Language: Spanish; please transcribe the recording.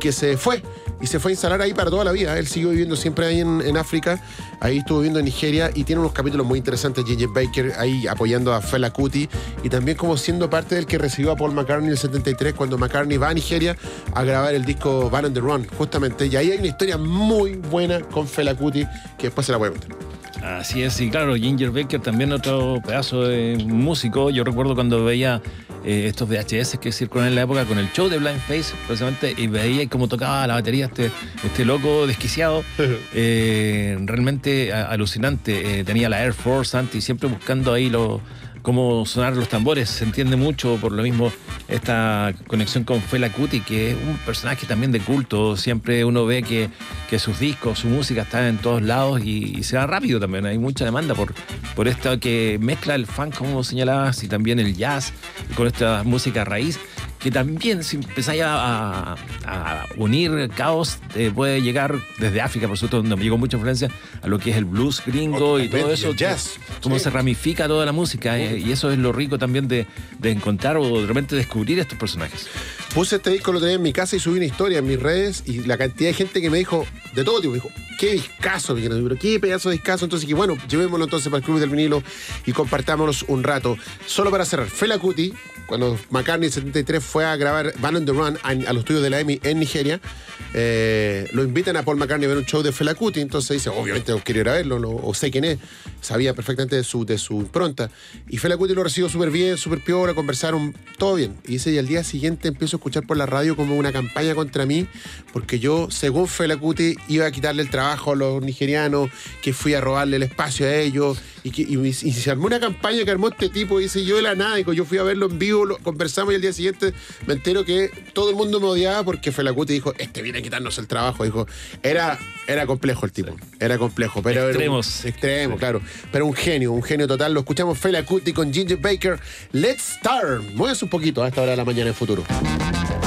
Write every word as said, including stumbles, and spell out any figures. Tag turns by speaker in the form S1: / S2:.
S1: que se fue. Y se fue a instalar ahí para toda la vida. Él siguió viviendo siempre ahí en, en África. Ahí estuvo viviendo en Nigeria y tiene unos capítulos muy interesantes. Ginger Baker ahí apoyando a Fela Kuti y también como siendo parte del que recibió a Paul McCartney en el setenta y tres cuando McCartney va a Nigeria a grabar el disco Van on the Run, justamente. Y ahí hay una historia muy buena con Fela Kuti que después se la voy a contar.
S2: Así es, y claro, Ginger Baker también otro pedazo de músico. Yo recuerdo cuando veía eh, estos V H S que circulaban en la época con el show de Blind Faith, precisamente, y veía cómo tocaba la batería este, este loco desquiciado. eh, realmente a, alucinante. Eh, tenía la Air Force antes y siempre buscando ahí los... cómo sonar los tambores, se entiende mucho por lo mismo esta conexión con Fela Kuti, que es un personaje también de culto. Siempre uno ve que, que sus discos, su música está en todos lados y, y se va rápido también. Hay mucha demanda por, por esto que mezcla el funk, como señalabas, y también el jazz con esta música raíz, que también si empezáis a, a, a unir caos, eh, puede llegar desde África, por supuesto, donde me llegó mucha influencia a lo que es el blues gringo y todo eso.
S1: El jazz.
S2: Cómo
S1: Sí.
S2: se ramifica toda la música, eh, y eso es lo rico también de, de encontrar o de repente descubrir estos personajes.
S1: Puse este disco, lo tenía en mi casa y subí una historia en mis redes y la cantidad de gente que me dijo, de todo tipo, me dijo, qué discazo, pero qué pedazo de discazo. Entonces que bueno, llevémoslo entonces para el Club del Vinilo y compartámonos un rato. Solo para cerrar, Fela Kuti, cuando McCartney en setenta y tres fue a grabar Van on the Run a, a los estudios de la EMI en Nigeria, eh, lo invitan a Paul McCartney a ver un show de Fela Kuti. Entonces dice, obviamente quiero ir a verlo, no, o sé quién es, sabía perfectamente de su, de su impronta. Y Fela Kuti lo recibió súper bien, súper piola, conversaron, todo bien. Y dice, y al día siguiente empiezo a escuchar por la radio como una campaña contra mí, porque yo, según Fela Kuti, iba a quitarle el trabajo a los nigerianos, que fui a robarle el espacio a ellos, y, que, y, y se armó una campaña que armó este tipo, y dice, yo de la nada, digo, yo fui a verlo en vivo, lo conversamos, y al día siguiente me entero que todo el mundo me odiaba porque Fela Kuti dijo, este viene a quitarnos el trabajo. Dijo, era, era complejo el tipo, sí. Era complejo, pero
S2: extremos.
S1: Era un, extremo,
S2: sí.
S1: Claro, pero un genio, un genio total. Lo escuchamos Fela Kuti con Ginger Baker. Let's Start. Muévese un poquito a esta hora de la mañana en Futuro.